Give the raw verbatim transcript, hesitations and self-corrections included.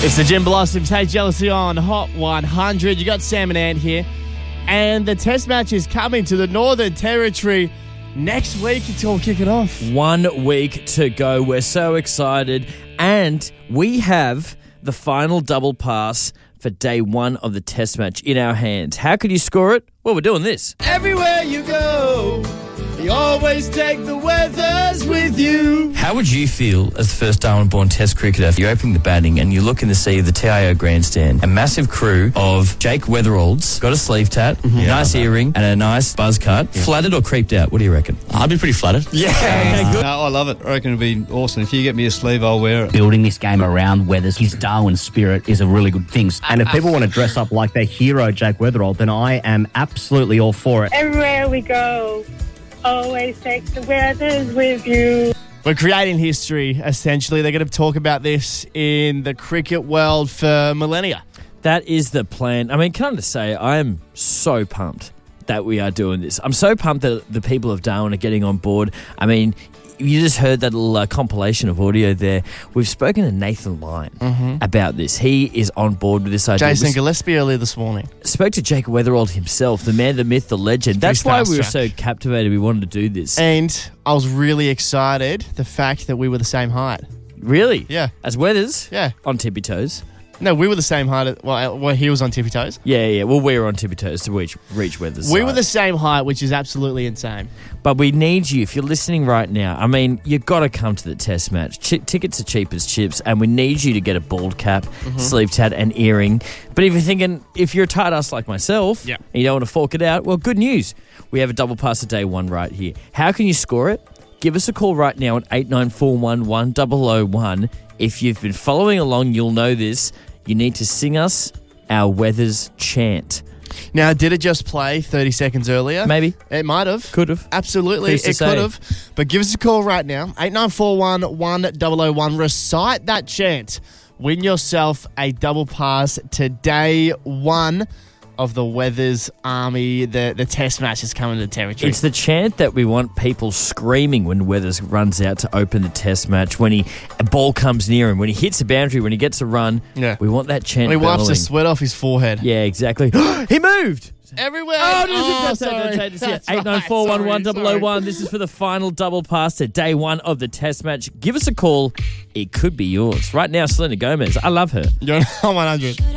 It's the Jim Blossoms. Hey, Jealousy on Hot one hundred. You got Sam and Ant here. And the test match is coming to the Northern Territory next week. It's all kicking off. One week to go. We're so excited. And we have the final double pass for day one of the test match in our hands. How could you score it? Well, we're doing this. Everywhere you go, you always take the weathers with you. How would you feel as the first Darwin-born Test cricketer? You're opening the batting and you look in the sea of the T I O grandstand. A massive crew of Jake Weatheralds, got a sleeve tat, mm-hmm. yeah, nice earring, and a nice buzz cut. Yeah. Flattered or creeped out? What do you reckon? I'd be pretty flattered. Yeah. Okay, good. No, I love it. I reckon it'd be awesome. If you get me a sleeve, I'll wear it. Building this game around Weathers, his Darwin spirit is a really good thing. And if people want to dress up like their hero, Jake Weatherald, then I am absolutely all for it. Everywhere we go, always take the weathers with you. We're creating history, essentially. They're going to talk about this in the cricket world for millennia. That is the plan. I mean, can I just say, I am so pumped that we are doing this. I'm so pumped that the people of Darwin are getting on board. I mean, you just heard that little uh, compilation of audio there. We've spoken to Nathan Lyon mm-hmm. about this. He is on board with this idea. Jason Gillespie earlier this morning. Spoke to Jake Weatherald himself, the man, the myth, the legend. That's why we were so captivated we wanted to do this. And I was really excited the fact that we were the same height. Really? Yeah. As Weathers? Yeah. On tippy toes? No, we were the same height. At, well, well, he was on tippy toes. Yeah, yeah. Well, we were on tippy toes to reach, reach Weathers. We side. were the same height, which is absolutely insane. But we need you, if you're listening right now, I mean, you've got to come to the test match. Ch- tickets are cheap as chips, and we need you to get a bald cap, mm-hmm. sleeve tat, and earring. But if you're thinking, if you're a tight ass like myself, yeah. and you don't want to fork it out, well, good news. We have a double pass of day one right here. How can you score it? Give us a call right now on eight nine four one, one zero zero one. If you've been following along, you'll know this. You need to sing us our Weathers chant. Now, did it just play thirty seconds earlier? Maybe. It might have. Could have. Absolutely, Who's to it say? could have. But give us a call right now, eight nine four one, one zero zero one. Recite that chant. Win yourself a double pass to day one of the Weathers Army. The, the test match is coming to the territory. It's the chant that we want people screaming when Weathers runs out to open the test match, when he a ball comes near him, when he hits a boundary, when he gets a run. Yeah. We want that chant When he wipes bellowing. the sweat off his forehead. Yeah, exactly. He moved! Everywhere. Oh, oh, oh sorry. eight nine four one, one zero zero one. This is for the final double pass to day one of the test match. Give us a call. It could be yours. Right now, Selena Gomez. I love her. You're on one hundred.